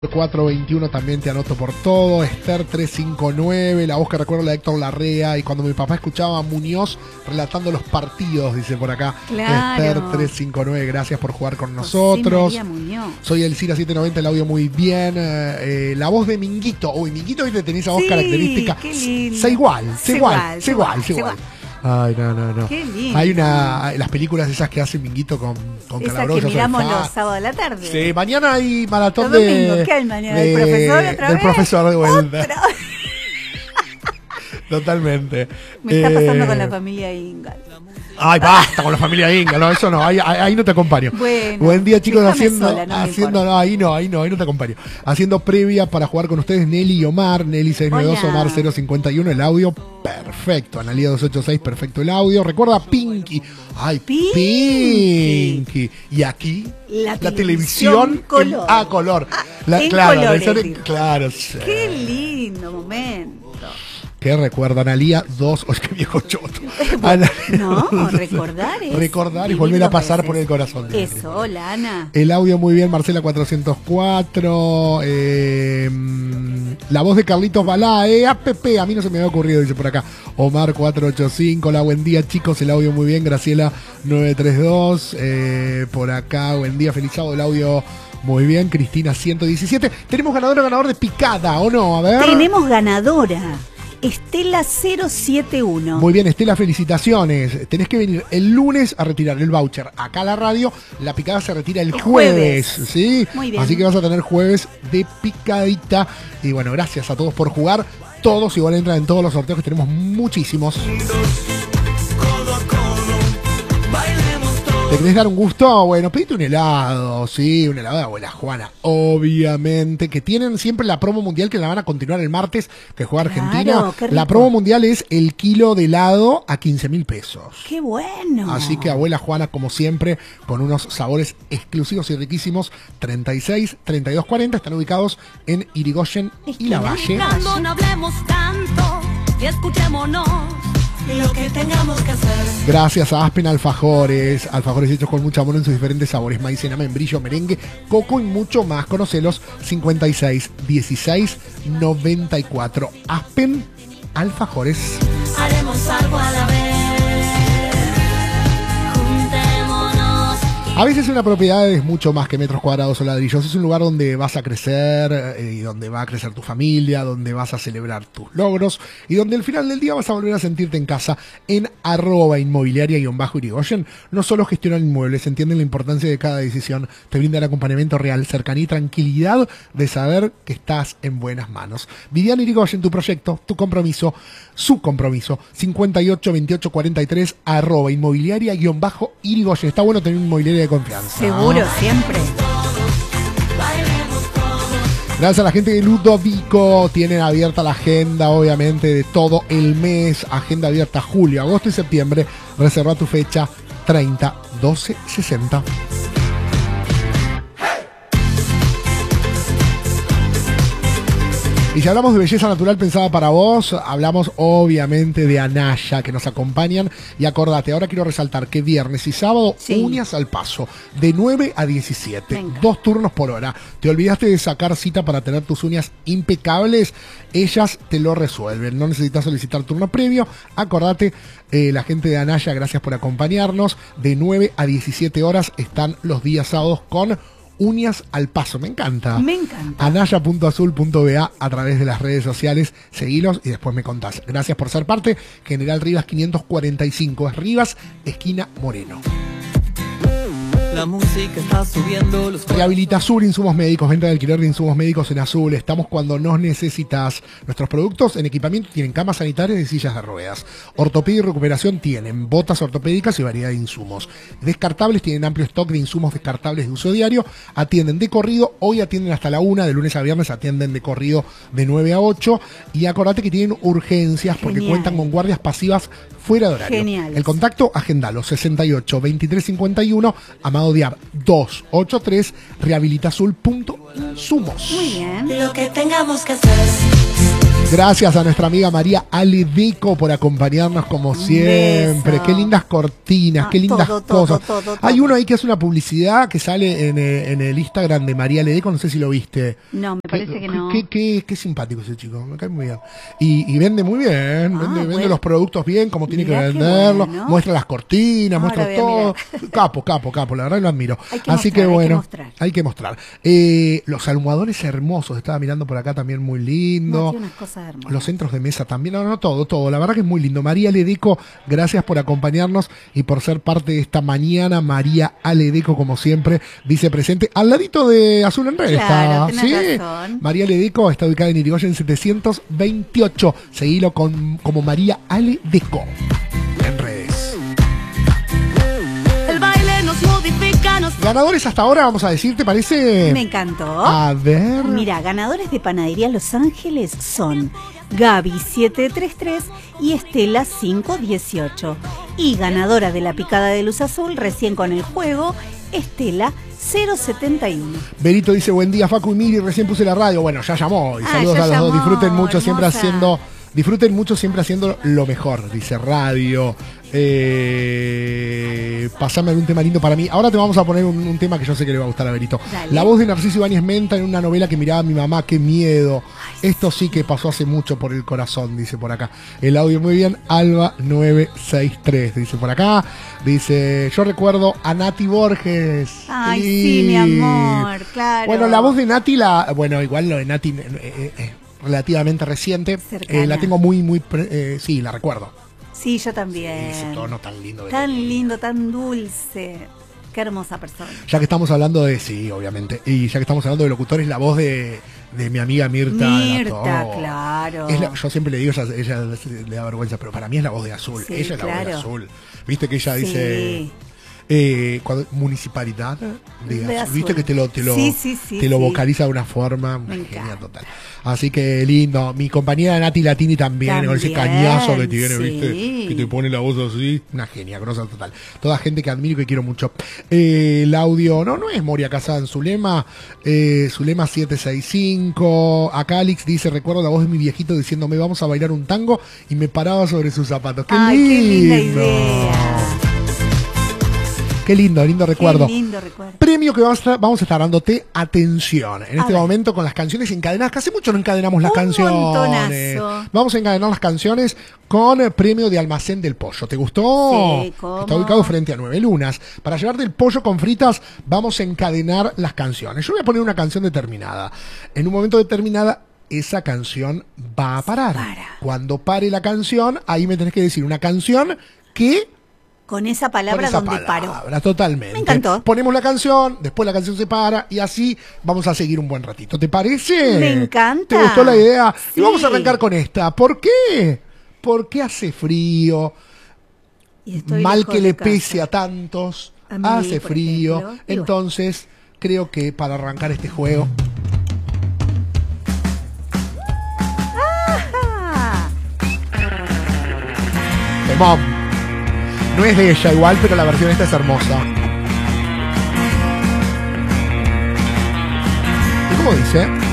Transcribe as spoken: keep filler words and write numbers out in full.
cuatro veintiuno también te anoto por todo. Esther trescientos cincuenta y nueve, la voz que recuerdo la de Héctor Larrea. Y cuando mi papá escuchaba a Muñoz relatando los partidos, dice por acá. Claro. Esther trescientos cincuenta y nueve, gracias por jugar con nosotros. Soy el Cira setecientos noventa, el audio muy bien. Eh, la voz de Minguito. Uy, Minguito, hoy te tenés esa voz sí, característica. Qué lindo. Sé igual, sé igual, igual, sé igual, sé igual. Ay, no, no, no. Qué lindo. Hay una, las películas esas que hace Minguito con, con Esa Calabró. que miramos los sábados de la tarde. Sí, mañana hay maratón los de... domingos, ¿qué hay mañana? De, ¿El profesor otra del vez? profesor de vuelta. ¿Otra? Totalmente. Me está eh... pasando con la familia Ingal. Ay, basta con la familia Inga, no, eso no, ahí, ahí no te acompaño. Bueno, buen día, chicos, haciendo, sola, no haciendo, no, ahí no, ahí no, ahí no te acompaño. Haciendo previa para jugar con ustedes, Nelly y Omar, Nelly seiscientos noventa y dos, Omar cero cincuenta y uno, el audio perfecto, Analía doscientos ochenta y seis, perfecto el audio. Recuerda Pinky, ay, Pinky. Pinky. Y aquí, la, la televisión, televisión color. a color. Ah, la, en claro, colores, en, claro. Sí. Qué lindo momento. ¿Qué recuerda? Analía dos, oye, qué viejo choto. Analía, no, recordar es recordar y volver a pasar veces por el corazón. Eso, hola Ana. El audio muy bien, Marcela cuatrocientos cuatro. Eh, la voz de Carlitos Balá, eh, app, a mí no se me había ocurrido, dice por acá. Omar cuatrocientos ochenta y cinco, hola, buen día chicos, el audio muy bien. Graciela novecientos treinta y dos, eh, por acá, buen día, feliz sábado, el audio muy bien. Cristina ciento diecisiete. Tenemos ganadora, ganador de picada, ¿o no? A ver. Tenemos ganadora. Estela cero siete uno. Muy bien, Estela, felicitaciones. Tenés que venir el lunes a retirar el voucher acá a la radio. La picada se retira el, el jueves, jueves, ¿sí? Muy bien. Así que vas a tener jueves de picadita. Y bueno, gracias a todos por jugar. Todos igual entran en todos los sorteos, que tenemos muchísimos. ¿Te querés dar un gusto? Bueno, pedite un helado, sí, un helado de Abuela Juana, obviamente, que tienen siempre la promo mundial, que la van a continuar el martes, que juega Argentina. Claro, la promo mundial es el kilo de helado a quince mil pesos. ¡Qué bueno! Así que Abuela Juana, como siempre, con unos sabores exclusivos y riquísimos, treinta y seis, treinta y dos, cuarenta, están ubicados en Irigoyen y Lavalle. No hablemos tanto y escuchémonos lo que tengamos que hacer. Gracias a Aspen Alfajores, alfajores hechos con mucho amor en sus diferentes sabores, maicena, membrillo, merengue, coco y mucho más. Conocelos, cincuenta y seis, dieciséis, noventa y cuatro. Aspen Alfajores. Haremos algo a la vez. A veces una propiedad es mucho más que metros cuadrados o ladrillos. Es un lugar donde vas a crecer eh, y donde va a crecer tu familia, donde vas a celebrar tus logros y donde al final del día vas a volver a sentirte en casa. En arroba inmobiliaria-irigoyen no solo gestionan inmuebles, entienden la importancia de cada decisión, te brindan acompañamiento real, cercanía y tranquilidad de saber que estás en buenas manos. Vivian Irigoyen, tu proyecto, tu compromiso, su compromiso. cincuenta y ocho, veintiocho, cuarenta y tres, arroba inmobiliaria-irigoyen. Está bueno tener un inmobiliaria de confianza. Seguro, siempre. Gracias a la gente de Ludovico, tienen abierta la agenda, obviamente, de todo el mes. Agenda abierta julio, agosto y septiembre. Reserva tu fecha treinta, doce, sesenta. Y si hablamos de belleza natural pensada para vos, hablamos obviamente de Anaya, que nos acompañan. Y acordate, ahora quiero resaltar que viernes y sábado, sí, uñas al paso, de nueve a diecisiete, venga, dos turnos por hora. ¿Te olvidaste de sacar cita para tener tus uñas impecables? Ellas te lo resuelven, no necesitas solicitar turno previo. Acordate, eh, la gente de Anaya, gracias por acompañarnos. De nueve a diecisiete horas están los días sábados con uñas al paso, me encanta. Me encanta. Anaya punto azul punto b a a través de las redes sociales, seguilos y después me contás. Gracias por ser parte. General Rivas quinientos cuarenta y cinco, es Rivas, esquina Moreno. La música está subiendo los... Rehabilitasur, insumos médicos, venta de alquiler de insumos médicos en Azul. Estamos cuando nos necesitas. Nuestros productos en equipamiento tienen camas sanitarias y sillas de ruedas. Ortopedia y recuperación tienen botas ortopédicas y variedad de insumos. Descartables tienen amplio stock de insumos descartables de uso diario. Atienden de corrido, hoy atienden hasta la una, de lunes a viernes atienden de corrido de nueve a ocho. Y acordate que tienen urgencias porque Genial. Cuentan con guardias pasivas fuera de horario. Genial. El contacto, agendalo, sesenta y ocho, veintitrés, cincuenta y uno, Amado Diab doscientos ochenta y tres, rehabilitazul punto insumos. Muy bien. Lo que tengamos que hacer. Gracias a nuestra amiga María Aledeco por acompañarnos como siempre. beso. Qué lindas cortinas, Ah, qué lindas todo, todo, cosas. todo, todo. Hay uno ahí que hace una publicidad que sale en, eh, en el Instagram de María Aledeco, no sé si lo viste. No, me parece que Qué- no. Qué, qué- qué simpático ese chico, me cae muy bien. Y, y vende muy bien, Ah, vende, vende bueno. los productos bien, como tiene Mirá que qué venderlos, bueno. muestra las cortinas, Ahora muestra voy a todo. mirar. Capo, capo, capo, la verdad lo admiro. Hay que Así mostrar, que hay que bueno, mostrar. hay que mostrar. Eh, los almohadones hermosos, estaba mirando por acá también muy lindo. No, tiene unas cosas hermosas. Los centros de mesa también, no, no, todo, todo. La verdad que es muy lindo. María Aledeco, gracias por acompañarnos y por ser parte de esta mañana. María Aledeco, como siempre, dice presente al ladito de Azul en Red. Claro, está, tenés ¿sí? razón. María Aledeco está ubicada en Irigoyen setecientos veintiocho. Seguilo con, como María Aledeco en redes. El baile nos modifica, nos Ganadores hasta ahora, vamos a decir, ¿te parece? Me encantó. A ver. Mira, ganadores de Panadería Los Ángeles son Gaby siete tres tres y Estela cinco dieciocho. Y ganadora de la picada de luz azul, recién con el juego, Estela cero setenta y uno. Berito dice, buen día Facu y Miri, recién puse la radio. Bueno, ya llamó. Y Ah, saludos ya a los dos. llamó, Disfruten mucho, siempre hermosa. haciendo... Disfruten mucho siempre haciendo lo mejor, dice radio. Eh, pasame algún tema lindo para mí. Ahora te vamos a poner un, un tema que yo sé que le va a gustar a Berito. Dale. La voz de Narciso Ibáñez Menta en una novela que miraba mi mamá, qué miedo. Esto sí que pasó hace mucho por el corazón, dice por acá. El audio muy bien, Alba nueve seis tres, dice por acá. Dice, yo recuerdo a Nati Borges. Ay, sí, mi amor, claro. Bueno, la voz de Nati, la, bueno, igual lo de Nati eh, eh, eh, relativamente reciente. Cercana. Eh, la tengo muy, muy, pre- eh, sí, la recuerdo. Sí, yo también. Ese tono tan lindo. de- Tan lindo, tan dulce. Qué hermosa persona. Ya que estamos hablando de, sí, obviamente, y ya que estamos hablando de locutores, la voz de, de mi amiga Mirta. Mirta, la to- claro. Es la- yo siempre le digo, ella, ella le da vergüenza, pero para mí es la voz de Azul. Sí, ella es la voz de claro. Azul. Viste que ella Sí. dice... Eh, cuando, municipalidad de, De Azul. Azul. Viste que te lo, te lo, Sí, sí, sí, te lo sí. vocaliza de una forma Me genial encanta. total. Así que lindo. Mi compañera Nati Latini también, con ese También, cañazo que tiene, sí. viste, que te pone la voz así, una genia, grosa total. Toda gente que admiro y que quiero mucho. Eh, el audio, no, no es Moria Casada en Zulema, eh, Zulema siete seis cinco. Acá Alex dice, recuerdo la voz de mi viejito diciéndome vamos a bailar un tango y me paraba sobre sus zapatos. ¡Qué Ay, lindo! qué linda idea. Qué lindo, lindo recuerdo. Qué lindo recuerdo. Premio que vamos a, estar, vamos a estar dándote atención en A este ver. momento con las canciones encadenadas, que hace mucho no encadenamos las Un canciones. montonazo. Vamos a encadenar las canciones con el premio de Almacén del Pollo. ¿Te gustó? Sí, ¿cómo? Está ubicado frente a Nueve Lunas. Para llevarte el pollo con fritas, vamos a encadenar las canciones. Yo voy a poner una canción determinada. En un momento determinada, esa canción va a parar. Para. Cuando pare la canción, ahí me tenés que decir una canción que Con esa con palabra esa donde palabra, paró. totalmente. Me encantó. Ponemos la canción, después la canción se para y así vamos a seguir un buen ratito. ¿Te parece? Me encanta. ¿Te gustó la idea? Sí. Y vamos a arrancar con esta. ¿Por qué? Porque hace frío, Y estoy mal lejos que de le casa. pese a tantos, A mí, hace por frío. ejemplo. Y Entonces, creo que para arrancar este juego, Ah, temón. No es de ella igual, pero la versión esta es hermosa. ¿Y cómo dice?